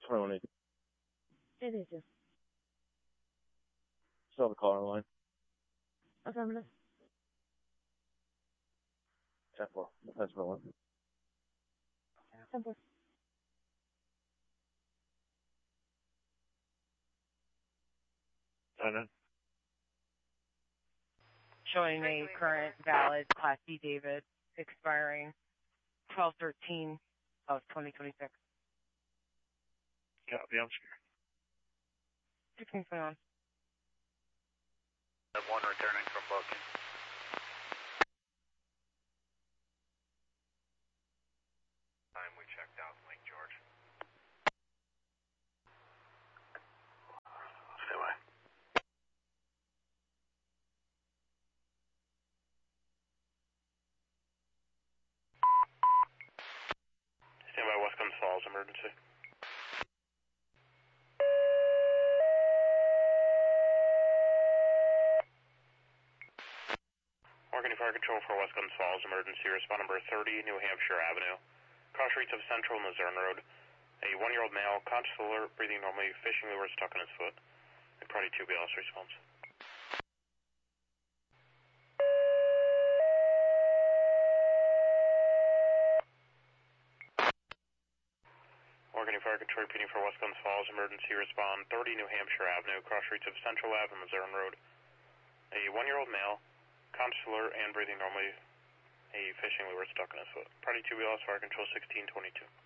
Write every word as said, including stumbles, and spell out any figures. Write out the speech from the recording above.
twenty-one eighty. It is, yeah. Still the caller line. Affirmative. ten four. That's the one. ten four. I know. Showing a current valid Class D David expiring twelve thirteen of twenty twenty-six. Copy, I'm scared. sixteen twenty-one. One returning from booking. Time we checked out Lake George. Stay away. Stand by West Guns Falls, emergency. Oregon Fire Control for West Guns Falls, emergency respond number thirty, New Hampshire Avenue. Cross streets of Central Luzerne Road. A one-year-old male, conscious alert, breathing normally, fishing lure stuck on his foot. A party two B L S response. Oregon Fire Control repeating for West Guns Falls, emergency respond thirty, New Hampshire Avenue, cross streets of Central Ave and Luzerne Road. A one-year-old male, conscious alert and breathing normally, a fishing lure stuck on his foot. Party two B L S Fire Control sixteen twenty-two.